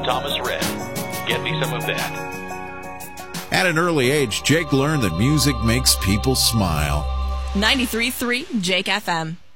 Thomas Rhett. Get me some of that. At an early age, Jake learned that music makes people smile. 93.3 Jake FM.